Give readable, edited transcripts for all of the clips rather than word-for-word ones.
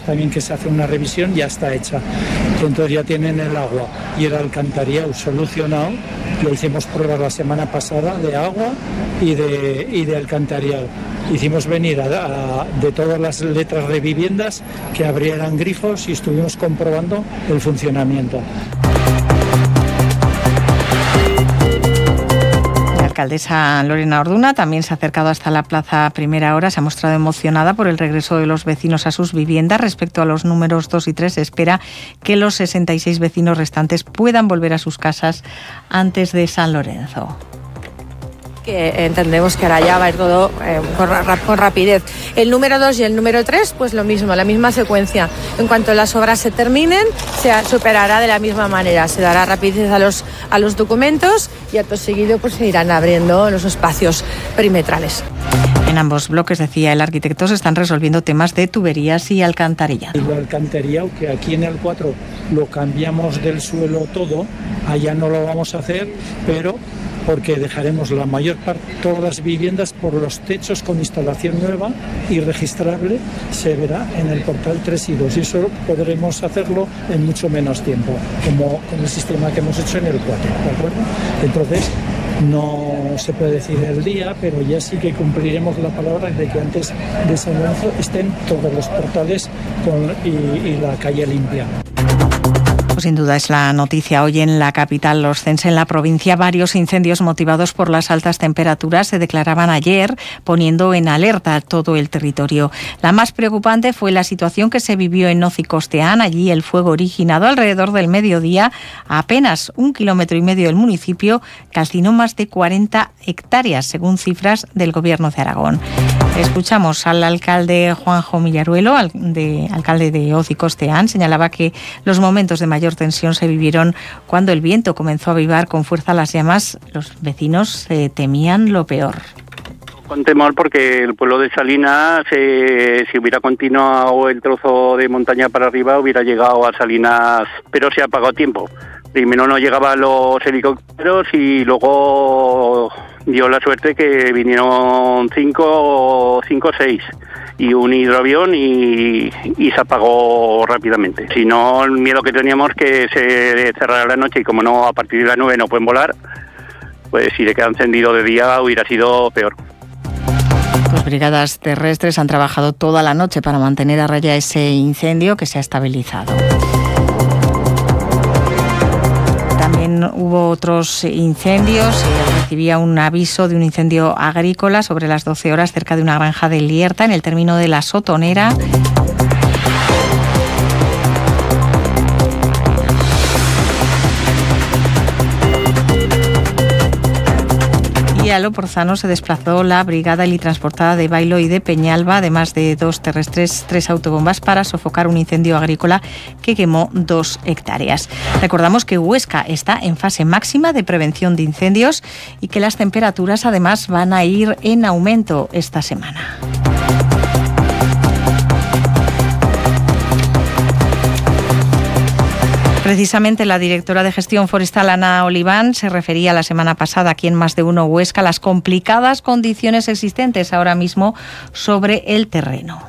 también que se hace una revisión, ya está hecha. Entonces ya tienen el agua y el alcantarillado solucionado. Le hicimos pruebas la semana pasada de agua y de alcantarillado. Hicimos venir de todas las letras de viviendas que abrieran grifos y estuvimos comprobando el funcionamiento. La alcaldesa Lorena Orduna también se ha acercado hasta la Plaza Primera Hora. Se ha mostrado emocionada por el regreso de los vecinos a sus viviendas. Respecto a los números 2 y 3, se espera que los 66 vecinos restantes puedan volver a sus casas antes de San Lorenzo. Que entendemos que ahora ya va a ir todo con rapidez. El número 2 y el número 3, pues lo mismo, la misma secuencia. En cuanto las obras se terminen, se operará de la misma manera. Se dará rapidez a los documentos y acto seguido pues se irán abriendo los espacios perimetrales. En ambos bloques, decía el arquitecto, se están resolviendo temas de tuberías y alcantarillado. El alcantarillado, que aquí en el 4 lo cambiamos del suelo todo, allá no lo vamos a hacer, pero porque dejaremos la mayor parte, todas las viviendas por los techos con instalación nueva y registrable, se verá en el portal 3 y 2 y eso podremos hacerlo en mucho menos tiempo, como con el sistema que hemos hecho en el 4, ¿de acuerdo? Entonces, no se puede decir el día, pero ya sí que cumpliremos la palabra de que antes de San Lorenzo estén todos los portales y la calle limpia. Sin duda es la noticia hoy en la capital oscense. En la provincia, varios incendios motivados por las altas temperaturas se declaraban ayer, poniendo en alerta todo el territorio. La más preocupante fue la situación que se vivió en Nocicosteán. Allí el fuego, originado alrededor del mediodía, a apenas 1,5 kilómetros del municipio, calcinó más de 40 hectáreas, según cifras del Gobierno de Aragón. Escuchamos al alcalde Juanjo Millaruelo, alcalde de Nocicosteán. Señalaba que los momentos de mayor tensión se vivieron cuando el viento comenzó a avivar con fuerza las llamas. Los vecinos temían lo peor. Con temor porque el pueblo de Salinas, si hubiera continuado el trozo de montaña para arriba, hubiera llegado a Salinas, pero se ha apagado a tiempo. Primero no llegaban los helicópteros y luego dio la suerte que vinieron 5 o 6 y un hidroavión y se apagó rápidamente. Si no, el miedo que teníamos que se cerrara la noche y como no, a partir de las 9 no pueden volar, pues si le queda encendido de día hubiera sido peor. Pues brigadas terrestres han trabajado toda la noche para mantener a raya ese incendio que se ha estabilizado. También hubo otros incendios. Se recibía un aviso de un incendio agrícola sobre las 12 horas cerca de una granja de Lierta, en el término de la Sotonera. Y a Loporzano se desplazó la brigada helitransportada de Bailo y de Peñalba, además de 2 terrestres, 3 autobombas para sofocar un incendio agrícola que quemó 2 hectáreas. Recordamos que Huesca está en fase máxima de prevención de incendios y que las temperaturas además van a ir en aumento esta semana. Precisamente la directora de Gestión Forestal, Ana Oliván, se refería la semana pasada aquí en Más de Uno Huesca a las complicadas condiciones existentes ahora mismo sobre el terreno.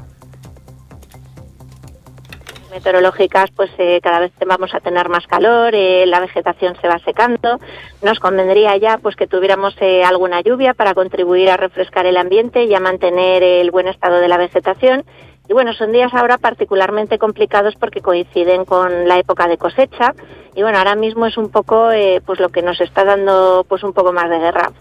Meteorológicas, pues cada vez vamos a tener más calor, la vegetación se va secando. Nos convendría ya pues que tuviéramos alguna lluvia para contribuir a refrescar el ambiente y a mantener el buen estado de la vegetación. Y bueno, son días ahora particularmente complicados porque coinciden con la época de cosecha y bueno, ahora mismo es un poco pues lo que nos está dando pues un poco más de guerra.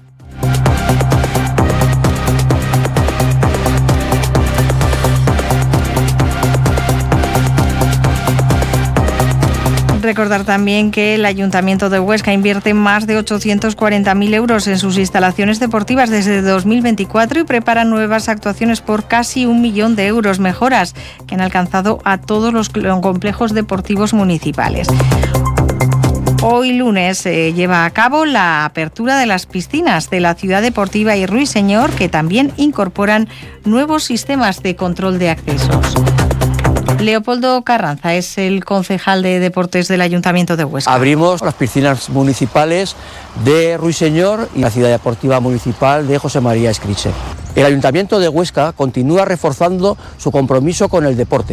Recordar también que el Ayuntamiento de Huesca invierte más de 840.000 euros en sus instalaciones deportivas desde 2024 y prepara nuevas actuaciones por casi 1 millón de euros, mejoras que han alcanzado a todos los complejos deportivos municipales. Hoy lunes se lleva a cabo la apertura de las piscinas de la Ciudad Deportiva y Ruiseñor, que también incorporan nuevos sistemas de control de accesos. Leopoldo Carranza es el concejal de Deportes del Ayuntamiento de Huesca. Abrimos las piscinas municipales de Ruiseñor y la Ciudad Deportiva Municipal de José María Escriche. El Ayuntamiento de Huesca continúa reforzando su compromiso con el deporte.